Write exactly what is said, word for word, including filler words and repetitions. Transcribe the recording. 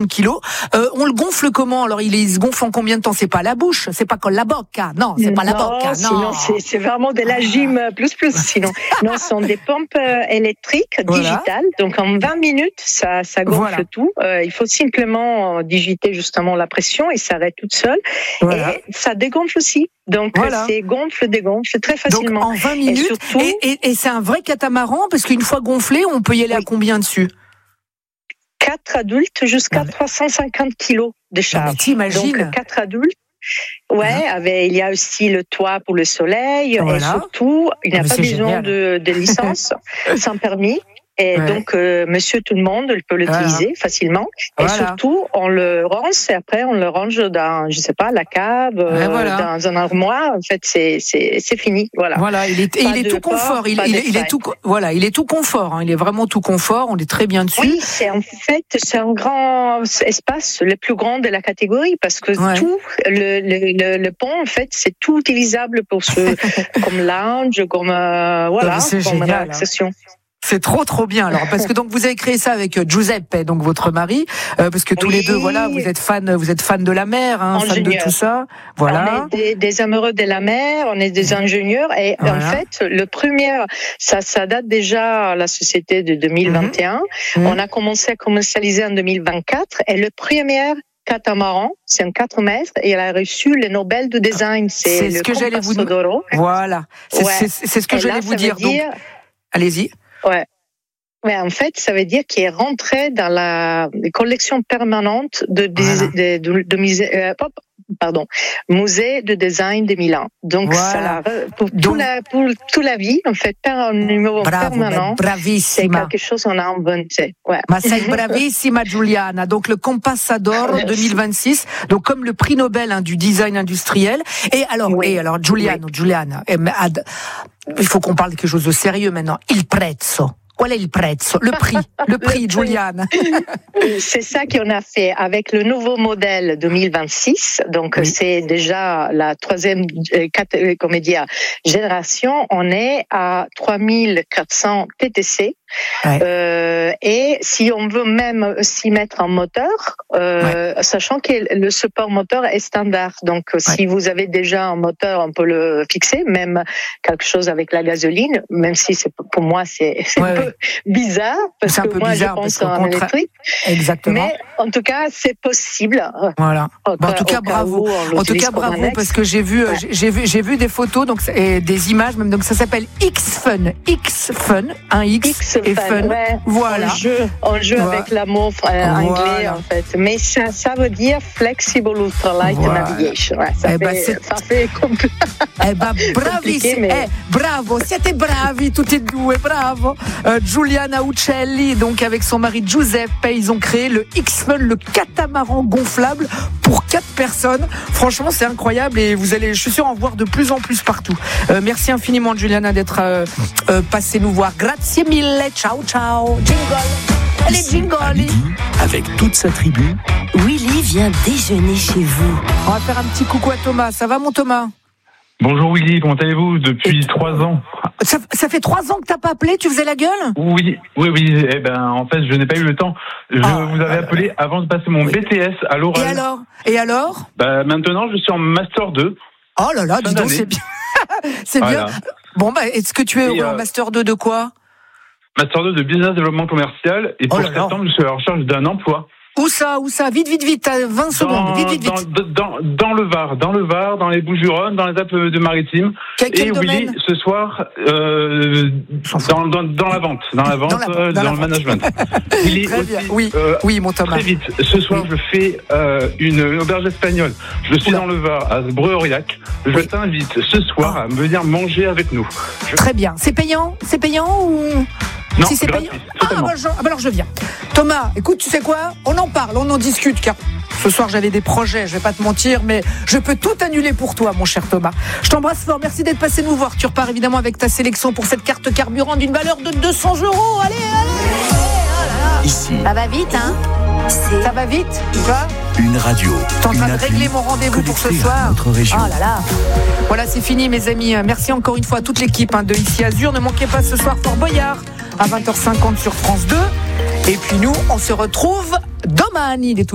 soixante kilos. Euh, on le gonfle comment? Alors, il, est, il se gonfle en combien de temps? C'est pas la bouche, c'est pas comme la bocca. Non, c'est pas non, la bocca. Non, sinon c'est, c'est vraiment de la gym plus plus. Sinon, non, ce sont des pompes électriques Voilà. digitales. Donc, en vingt minutes, ça, ça gonfle Voilà. tout. Euh, il faut simplement digiter justement la pression et ça arrête toute seule. Voilà. Et ça dégonfle aussi. Donc, Voilà. c'est gonfle, dégonfle très facilement. Donc, en vingt minutes. Et, surtout, et, et, et c'est un vrai catamaran parce qu'une fois gonflé, on peut y aller oui. à combien dessus? quatre adultes jusqu'à mais... trois cent cinquante kilos de charge. Mais t'imagines? Donc, quatre adultes. Ouais, Hein? avec, il y a aussi le toit pour le soleil. Voilà. Et surtout, il n'y a mais pas c'est besoin de, de licence sans permis. Et ouais. donc, euh, monsieur tout le monde peut l'utiliser voilà. facilement. Et voilà. surtout, on le rince et après, on le range dans, je sais pas, la cave, euh, voilà. dans un armoire. En fait, c'est, c'est, c'est fini. Voilà. Voilà. Il est, il est tout confort. Port, il, il, il est tout, voilà. Il est tout confort. Hein. Il est vraiment tout confort. On est très bien dessus. Oui, c'est en fait, c'est un grand espace, le plus grand de la catégorie, parce que ouais. tout, le, le, le, le pont, en fait, c'est tout utilisable pour ce, comme lounge, comme, euh, voilà, c'est comme génial, relaxation. Hein. C'est trop trop bien. Alors parce que donc vous avez créé ça avec Giuseppe, donc votre mari, euh, parce que tous oui. les deux, voilà, vous êtes fan, vous êtes fan de la mer, hein, fan de tout ça. Voilà. On est des, des amoureux de la mer, on est des ingénieurs et voilà. en fait le premier, ça, ça date déjà la société de deux mille vingt et un. Mm-hmm. On a commencé à commercialiser en deux mille vingt-quatre et le premier catamaran, c'est un quatre mètres et elle a reçu le Nobel de design. C'est, c'est le ce que j'allais vous dire. Voilà. C'est, ouais. c'est, c'est ce que et j'allais là, vous dire. dire. Donc, allez-y. Ouais. Ouais, en fait, ça veut dire qu'il est rentré dans la collection permanente de, voilà. de, de, de, de musée, euh, pardon, musée de design de Milan. Donc, voilà. ça l'a, pour, Donc, tout la, pour toute la vie, en fait, per un numéro bravo, permanent, c'est quelque chose qu'on a inventé. Ouais. Ma sei bravissima Giuliana. Donc, le Compassador deux mille vingt-six, donc comme le prix Nobel hein, du design industriel. Et alors, oui. et alors Giuliano, oui. Giuliana, il faut qu'on parle de quelque chose de sérieux maintenant. Il prezzo. Quel est le prezzo? Le prix, le prix, Giuliana. C'est ça qu'on a fait avec le nouveau modèle deux mille vingt-six. Donc, oui. c'est déjà la troisième, euh, comment dire, génération. On est à trois mille quatre cents T T C. Ouais. Euh, et si on veut même s'y mettre en moteur, euh, ouais. sachant que le support moteur est standard. Donc, ouais. si vous avez déjà un moteur, on peut le fixer, même quelque chose avec la gasoline, même si c'est, pour moi, c'est, c'est ouais, un peu bizarre, parce c'est que un peu moi, bizarre, je pense en contra... électrique. Exactement. Mais en tout cas, c'est possible. Voilà. Au, bah, en tout cas, bravo. En tout cas, bravo, parce que j'ai vu, ouais. j'ai vu, j'ai vu des photos, donc, et des images, même, donc ça s'appelle X-Fun. X-Fun, un X, X et Fun. Ouais, voilà. On joue, on joue voilà. avec l'amour euh, anglais voilà. en fait, mais ça, ça veut dire Flexible Ultralight voilà. Navigation. Ouais, ça, eh fait, ben ça fait compl- eh ben, bravissimo, mais... eh, bravo, siete bravi tutti e due, bravo. Euh, Giuliana Uccelli, donc avec son mari Giuseppe, ils ont créé le X-Fun, le catamaran gonflable pour quatre personnes. Franchement, c'est incroyable et vous allez, je suis sûr, en voir de plus en plus partout. Euh, merci infiniment, Giuliana, d'être euh, euh, passée nous voir. Grazie mille. Ciao, ciao. Jingle. Les jingles. Avec toute sa tribu, Willy vient déjeuner chez vous. On va faire un petit coucou à Thomas. Ça va, mon Thomas? Bonjour Willy, comment allez-vous depuis trois ans? Ça, ça fait trois ans que t'as pas appelé, tu faisais la gueule? Oui, oui, oui. Eh ben, en fait, je n'ai pas eu le temps. Je oh, vous avais appelé avant de passer mon oui. B T S à l'oral. Et alors? Et alors? Bah, maintenant, je suis en Master deux. Oh là là, dis donc, c'est bien. c'est voilà. bien. Bon, bah, est-ce que tu es et en euh... Master deux de quoi? Master deux de Business Développement Commercial. Et pour oh septembre, je suis à la recherche d'un emploi. Où ça? Où ça? Vite, vite, vite, t'as vingt secondes. Vite, vite, vite. Dans, dans, dans le Var, dans le Var, dans les Bouches-du-Rhône, dans les Alpes-Maritimes. Quel, quel et domaine? Willy, ce soir, euh, dans, dans, dans la vente, dans la vente, dans, la, dans, dans, dans le management. Willy, très aussi, bien. Oui, euh, oui, mon Thomas. Très vite. Ce soir, oui. je fais euh, une, une auberge espagnole. Je suis Oula. dans le Var, à Breu-Aurillac. Je oui. t'invite ce soir ah. à venir manger avec nous. Je... Très bien. C'est payant? C'est payant ou? Non, si c'est gratuit, payant. Ah, bah, je, ah bah alors je viens. Thomas, écoute, tu sais quoi? On en parle, on en discute, car ce soir j'avais des projets, je vais pas te mentir, mais je peux tout annuler pour toi, mon cher Thomas. Je t'embrasse fort, merci d'être passé nous voir. Tu repars évidemment avec ta sélection pour cette carte carburant d'une valeur de deux cents euros. Allez, allez, allez. Ici. Ça va vite, hein? C'est... Ça va vite, tu vois? Une radio. T'es en train de régler mon rendez-vous pour ce soir. Notre région. Oh là là. Voilà, c'est fini, mes amis. Merci encore une fois à toute l'équipe hein, de Ici Azur. Ne manquez pas ce soir Fort Boyard à vingt heures cinquante sur France deux. Et puis nous, on se retrouve demain. Il est tout